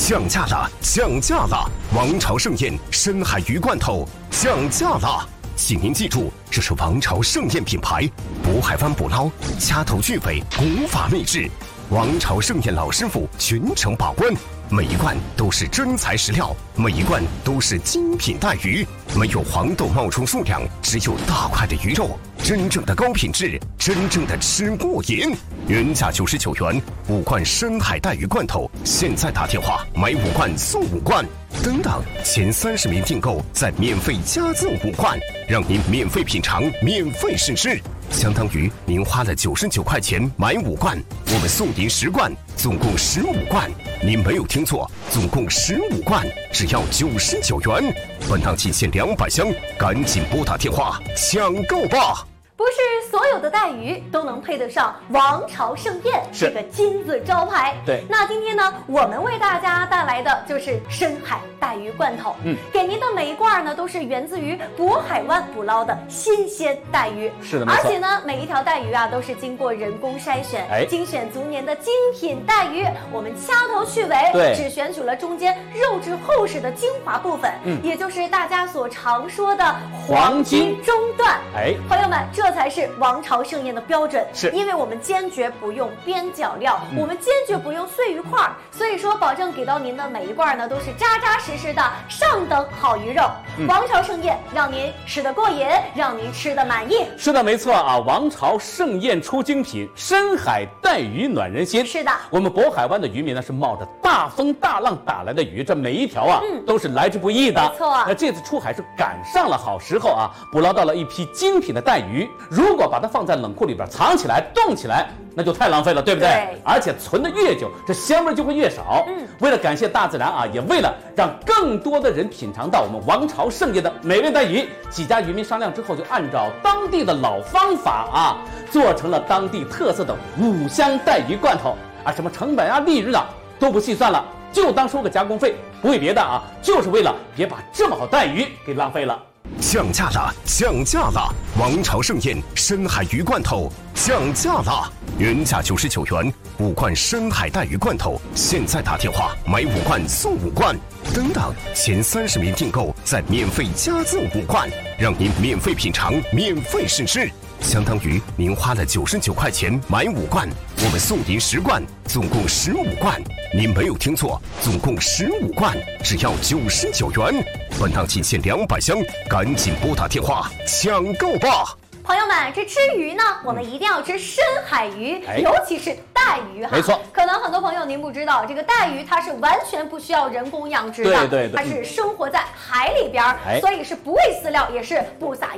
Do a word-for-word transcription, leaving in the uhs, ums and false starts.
降价了，降价了！王朝盛宴深海鱼罐头降价了，请您记住，这是王朝盛宴品牌，渤海湾捕捞，掐头去尾，古法秘制。王朝盛宴老师傅全程把关，每一罐都是真材实料，每一罐都是精品带鱼，没有黄豆冒充数量，只有大块的鱼肉，真正的高品质，真正的吃过瘾。原价九十九元，五罐深海带鱼罐头，现在打电话买五罐送五罐，等等，前三十名订购再免费加赠五罐，让您免费品尝，免费试吃。相当于您花了九十九块钱买五罐，我们送您十罐，总共十五罐。您没有听错，总共十五罐，只要九十九元。本档仅限两百箱，赶紧拨打电话抢购吧！ 不是所有的带鱼都能配得上王朝盛宴这个金字招牌。 对， 那今天呢，我们为大家带来的就是深海带鱼罐头。嗯，给您的每一罐呢，都是源自于渤海湾捕捞的新鲜带鱼。 是的，没错。 而且呢，每一条带鱼啊，都是经过人工筛选， 哎， 精选足年的精品带鱼。我们掐头去尾， 对， 只选取了中间肉质厚实的精华部分，嗯，也就是大家所常说的黄金中段。 哎， 朋友们，这才是王朝盛宴的标准， 是因为我们坚决不用边角料，嗯、我们坚决不用碎鱼块，所以说保证给到您的每一罐呢都是扎扎实实的上等好鱼肉。嗯、王朝盛宴让您吃得过瘾，让您吃得满意。 是的，没错啊！王朝盛宴出精品，深海带鱼暖人心。 是的， 我们渤海湾的渔民呢是冒着大风大浪打来的鱼，这每一条啊、嗯、都是来之不易的。 没错， 那这次出海是赶上了好时候啊，捕捞到了一批精品的带鱼。如果把它放在冷库里边藏起来冻起来，那就太浪费了，对不对？ 对， 而且存的越久，这香味就会越少。嗯，为了感谢大自然啊，也为了让更多的人品尝到我们王朝盛宴的美味带鱼，几家渔民商量之后，就按照当地的老方法啊，做成了当地特色的五香带鱼罐头啊，什么成本啊、利润啊都不细算了，就当收个加工费，不为别的啊，就是为了别把这么好带鱼给浪费了。 降价了，降价了！王朝盛宴深海鱼罐头降价了，原价九十九元，五罐深海带鱼罐头，现在打电话买五罐送五罐，等等，前三十名订购再免费加赠五罐，让您免费品尝，免费试吃。相当于您花了九十九块钱买五罐，我们送您十罐，总共十五罐。您没有听错，总共十五罐，只要九十九元。本档仅限两百箱，赶紧拨打电话抢购吧！ 朋友们，这吃鱼呢，我们一定要吃深海鱼， 哎、 尤其是带鱼哈。 没错， 可能很多朋友您不知道，这个带鱼它是完全不需要人工养殖的， 对对对， 它是生活在海里边， 哎、 所以是不喂饲料，也是不撒